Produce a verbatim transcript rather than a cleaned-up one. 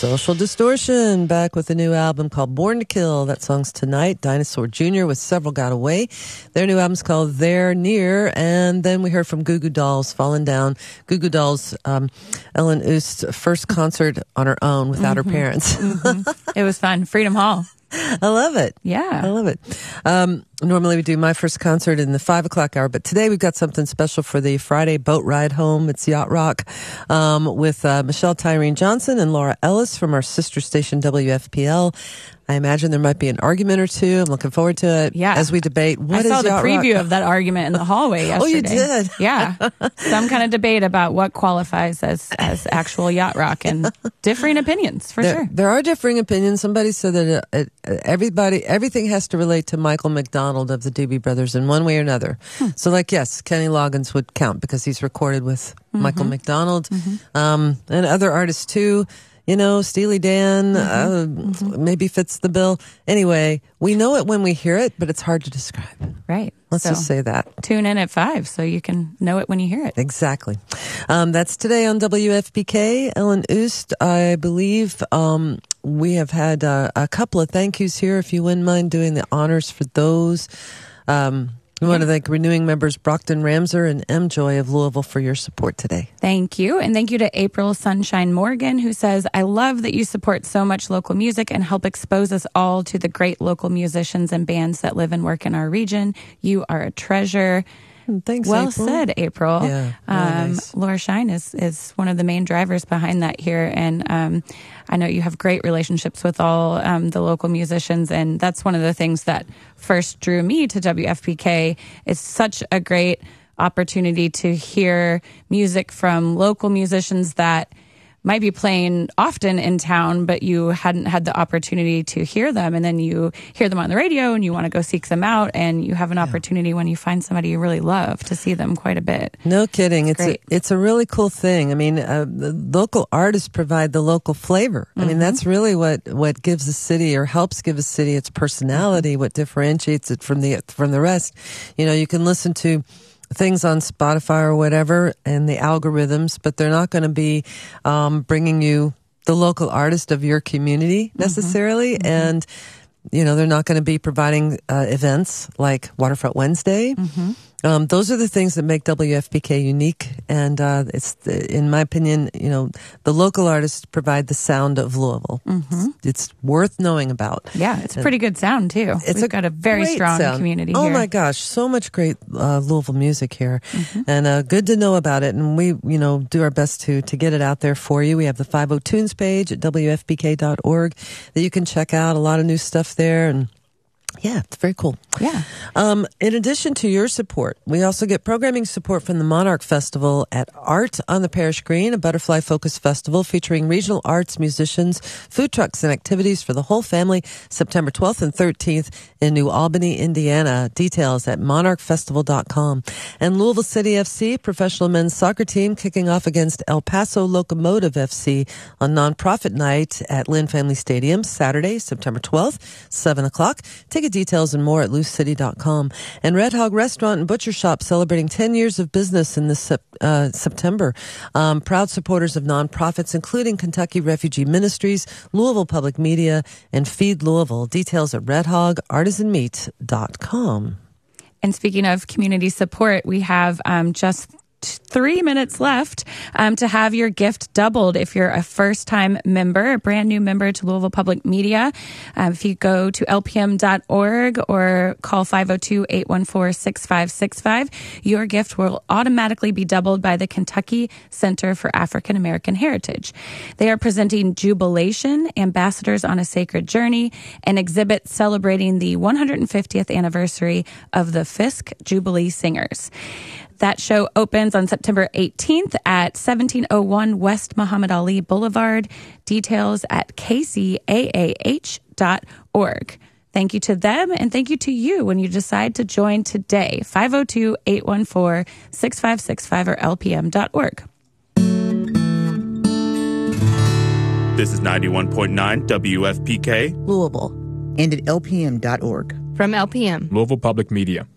Social Distortion, back with a new album called Born to Kill. That song's tonight. Dinosaur Junior with Several Got Away. Their new album's called They're Near. And then we heard from Goo Goo Dolls, Fallen Down. Goo Goo Dolls, um, Ellen Oost's first concert on her own without mm-hmm. her parents. mm-hmm. It was fun. Freedom Hall. I love it. Yeah. I love it. Um, normally we do my first concert in the five o'clock hour, but today we've got something special for the Friday boat ride home. It's Yacht Rock, um, with, uh, Michelle Tyreen Johnson and Laura Ellis from our sister station W F P L. I imagine there might be an argument or two. I'm looking forward to it. Yeah. As we debate what I is saw the Yacht preview Rock? of that argument in the hallway yesterday. Oh, you did? Yeah. Some kind of debate about what qualifies as, as actual yacht rock, and differing opinions, for there, sure. There are differing opinions. Somebody said that uh, uh, everybody, everything has to relate to Michael McDonald of the Doobie Brothers in one way or another. Hmm. So, like, yes, Kenny Loggins would count because he's recorded with mm-hmm. Michael McDonald, mm-hmm. um, and other artists too. You know, Steely Dan, mm-hmm. Uh, mm-hmm. maybe fits the bill. Anyway, we know it when we hear it, but it's hard to describe. Right. Let's so just say that. Tune in at five so you can know it when you hear it. Exactly. Um, that's today on W F P K. Ellen Oost, I believe um, we have had uh, a couple of thank yous here. If you wouldn't mind doing the honors for those. Um We want to thank renewing members Brockton Ramser and M. Joy of Louisville for your support today. Thank you. And thank you to April Sunshine Morgan, who says, I love that you support so much local music and help expose us all to the great local musicians and bands that live and work in our region. You are a treasure. Thanks, well April. said, April. Yeah, really um, nice. Laura Shine is, is one of the main drivers behind that here. And um, I know you have great relationships with all um, the local musicians. And that's one of the things that first drew me to W F P K. It's such a great opportunity to hear music from local musicians that might be playing often in town, but you hadn't had the opportunity to hear them. And then you hear them on the radio and you want to go seek them out. And you have an opportunity yeah. when you find somebody you really love to see them quite a bit. No kidding. It's, it's a, it's a really cool thing. I mean, uh, the local artists provide the local flavor. I mm-hmm. mean, that's really what, what gives a city or helps give a city its personality, mm-hmm. what differentiates it from the, from the rest. You know, you can listen to things on Spotify or whatever and the algorithms, but they're not going to be um, bringing you the local artist of your community necessarily. Mm-hmm. And, you know, they're not going to be providing uh, events like Waterfront Wednesday. Mm-hmm. Um, those are the things that make W F P K unique. And uh, it's, the, in my opinion, you know, the local artists provide the sound of Louisville. Mm-hmm. It's, it's worth knowing about. Yeah, it's a pretty good sound, too. It's We've a got a very strong sound. community oh here. Oh, my gosh. So much great uh, Louisville music here. Mm-hmm. And uh, good to know about it. And we, you know, do our best to, to get it out there for you. We have the five oh Tunes page at W F P K dot org that you can check out. A lot of new stuff there. And yeah, it's very cool. Yeah. Um, in addition to your support, we also get programming support from the Monarch Festival at Art on the Parish Green, a butterfly-focused festival featuring regional arts, musicians, food trucks, and activities for the whole family, September twelfth and thirteenth in New Albany, Indiana. Details at monarch festival dot com. And Louisville City F C, professional men's soccer team, kicking off against El Paso Locomotive F C on Nonprofit Night at Lynn Family Stadium, Saturday, September twelfth, seven o'clock. Ticket details and more at loose city dot com. And Red Hog Restaurant and Butcher Shop celebrating ten years of business in this uh, September. Um, proud supporters of nonprofits, including Kentucky Refugee Ministries, Louisville Public Media, and Feed Louisville. Details at red hog artisan meat dot com. And speaking of community support, we have um, just three minutes left um, to have your gift doubled if you're a first-time member, a brand new member to Louisville Public Media. Um, if you go to L P M dot org or call five oh two, eight one four, six five six five, your gift will automatically be doubled by the Kentucky Center for African American Heritage. They are presenting Jubilation, Ambassadors on a Sacred Journey, an exhibit celebrating the one hundred fiftieth anniversary of the Fisk Jubilee Singers. That show opens on September eighteenth at seventeen oh one West Muhammad Ali Boulevard. Details at k c a a h dot org. Thank you to them, and thank you to you when you decide to join today. five oh two, eight one four, six five six five or L P M dot org. This is ninety-one point nine W F P K, Louisville, and at L P M dot org. From L P M, Louisville Public Media.